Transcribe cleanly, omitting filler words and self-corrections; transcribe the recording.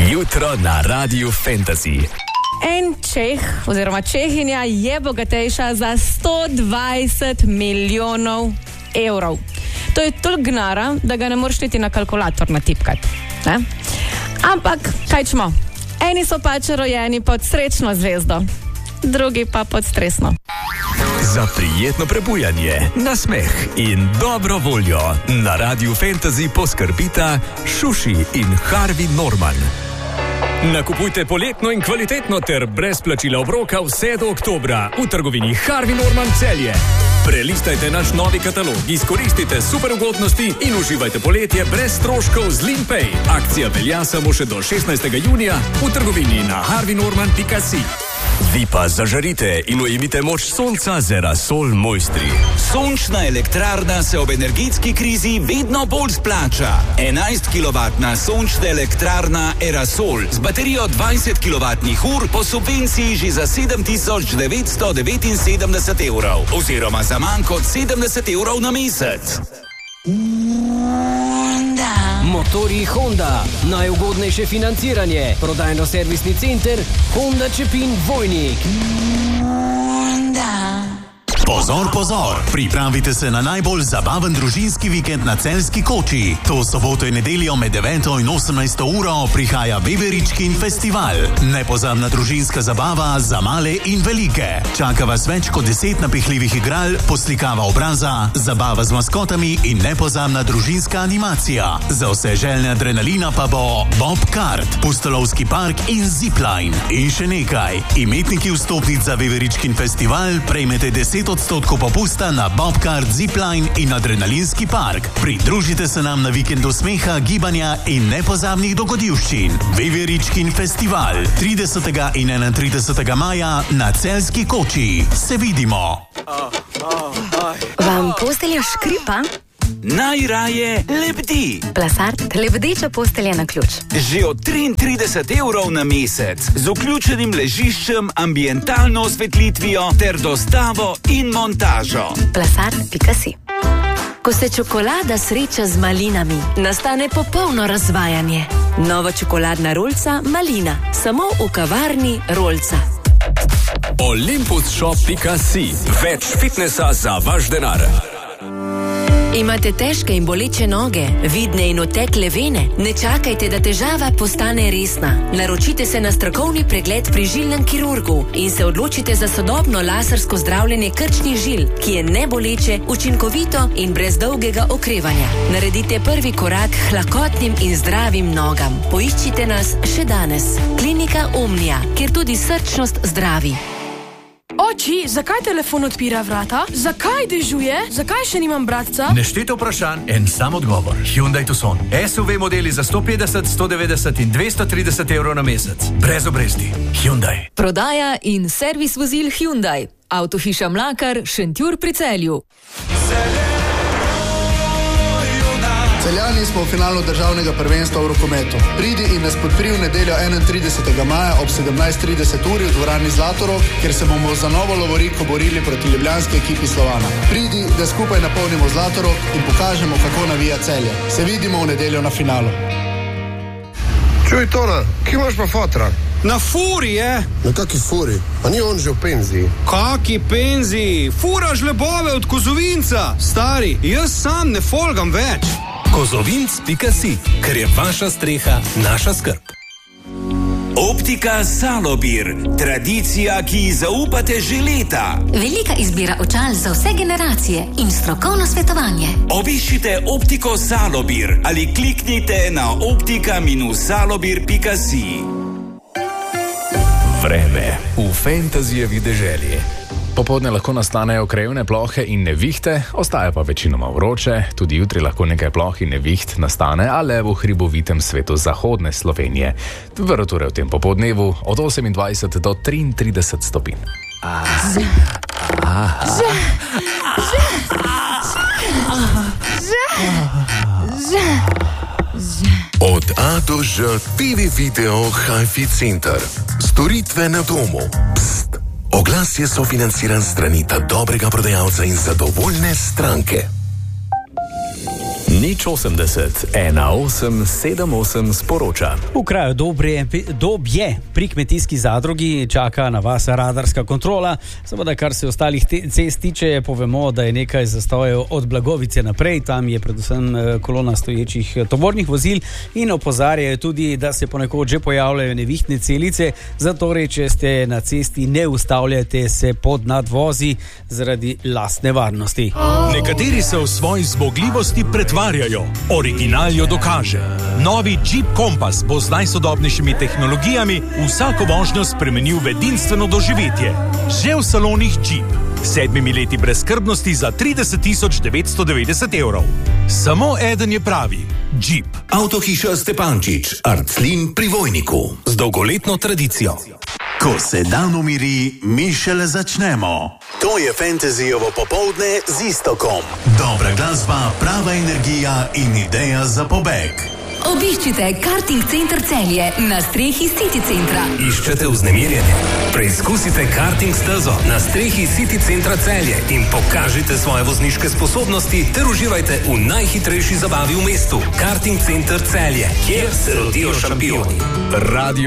Jutro na Radiu Fantasy. En Čeh, oziroma Čehinja, je bogatejša za 120 milijonov evrov. To je toliko gnara, da ga ne moreš niti na kalkulator natipkati. Ne? Ampak, kaj čmo? Eni so pač rojeni pod srečno zvezdo, drugi pa pod stresno. Za prijetno prebujanje, nasmeh in dobro voljo na Radiu Fantasy poskrbita Šuši in Harvey Norman. Nakupujte poletno in kvalitetno ter brez plačila obroka vse do oktobra v trgovini Harvey Norman Celje. Prelistajte naš novi katalog, izkoristite super ugodnosti in uživajte poletje brez stroškov z Limpay. Akcija velja samo še do 16. junija v trgovini na harveynorman.si. Vi pa zažarite in ujemite moč sonca z Erasol Mojstri. Sončna elektrarna se ob energetski krizi vedno bolj splača. 11 kW sončna elektrarna Erasol z baterijo 20 kWh po subvenciji že za 7.979 evrov oziroma za manj kot 70 evrov na mesec. Motorji Honda, najugodnejše financiranje, prodajno-servisni center Honda Čepin Vojnik. Pozor, pozor! Pripravite se na najbolj zabaven družinski vikend na Celjski Koči. To soboto in nedeljo med 9 in 18 uro prihaja Veveričkin festival. Nepozabna družinska zabava za male in velike. Čaka vas več kot 10 napihljivih igral, poslikava obraza, zabava z maskotami in nepozabna družinska animacija. Za vse željne adrenalina pa bo Bobkart, Pustolovski park in Zipline. In še nekaj. Imetniki vstopnic za Veveričkin festival prejmete 10% popusta na Bobkart, Zipline in adrenalinski park. Pridružite se nam na vikendu smeha, gibanja in nepozabnih dogodivščin. Veveričkin festival 30. in 31. maja na Celjski Koči. Se vidimo. Vam postelja škripa? Najraje lebdi. Plasart, lebdeča postelja na ključ. Že od 33 evrov na mesec, z vključenim ležiščem, ambientalno osvetlitvijo ter dostavo in montažo. Plasart.si. Ko se čokolada sreča z malinami, nastane popolno razvajanje. Nova čokoladna rolca Malina, samo v kavarni Rolca. Olympusshop.si. Več fitnesa za vaš denar. Imate težke in boleče noge, vidne in otekle vene? Ne čakajte, da težava postane resna. Naročite se na strokovni pregled pri žilnem kirurgu in se odločite za sodobno lasersko zdravljenje krčnih žil, ki je neboleče, učinkovito in brez dolgega okrevanja. Naredite prvi korak k lahkotnim in zdravim nogam. Poiščite nas še danes. Klinika Omnia, kjer tudi srčnost zdravi. Oči, zakaj telefon odpira vrata? Zakaj dežuje? Zakaj še nimam bratca? Neštete vprašanj, en sam odgovor. Hyundai Tucson. SUV modeli za 150, 190 in 230 evrov na mesec. Brez obresti. Hyundai. Prodaja in servis vozil Hyundai. Avtohiša Mlakar, Šentjur pri Celju. Celjani smo v finalu državnega prvenstva v rokometu. Pridi in nas podpri v nedeljo 31. maja ob 17:30 uri v dvorani Zlatorog, kjer se bomo za novo lovoriko borili proti ljubljanski ekipi Slovana. Pridi, da skupaj napolnimo Zlatorog in pokažemo, kako navija Celje. Se vidimo v nedeljo na finalu. Čuj, Tona, kje imaš pa fotra? Na furi je. Na kaki furi? A ni on že v penziji? Kaki penziji? Furaš lebove od Kozovinca. Stari, jaz sam ne folgam več. Kozovinc.si, ker je vaša streha naša skrb. Optika Salobir, tradicija, ki ji zaupate že leta. Velika izbira očal za vse generacije in strokovno svetovanje. Obiščite Optiko Salobir ali kliknite na optika-salobir.si. Vreme v fantazijevi deželi. Popoldne lahko nastanejo krajevne plohe in nevihte, ostaja pa večinoma vroče, tudi jutri lahko nekaj ploh in neviht nastane, ale v hribovitem svetu zahodne Slovenije. Temperature v tem popoldnevu od 28 do 33 stopinj. Od A do Ž TV Video Hi-Fi Center. Storitve na domu. Pst. Oglas je sofinanciran strani ta dobrega prodajalca in zadovoljne stranke. 080 1878 sporoča. V kraju Dobje pri kmetijski zadrugi čaka na vas radarska kontrola. Seveda, kar se ostalih cest tiče, povemo, da je nekaj zastojev od Blagovice naprej. Tam je predvsem kolona stoječih tovornih vozil in opozarjajo tudi, da se ponekod že pojavljajo nevihtne celice. Zato, če ste na cesti, ne ustavljajte se pod nadvozi zaradi lastne varnosti. Nekateri se v svoji zmogljivosti pretvarjajo, original jo dokaže. Novi Jeep Compass bo z najsodobnejšimi tehnologijami vsako vožnjo spremenil v edinstveno doživetje. Že v salonih Jeep. 7 leti brezskrbnosti za 30.990 evrov. Samo eden je pravi. Jeep. Avtohiša Stepančič, Arclin pri Vojniku. Z dolgoletno tradicijo. Ko se dan umiri, mi šele začnemo. To je Fantasyjevo popoldne z Iztokom. Dobra glasba, prava energija in ideja za pobeg. Obiščite Karting Center Celje na strehi City Centra. Iščete vznemirjenje? Preizkusite karting stezo na strehi City Centra Celje in pokažite svoje vozniške sposobnosti ter uživajte v najhitrejši zabavi v mestu. Karting Center Celje, kjer se rodijo šampioni. Radio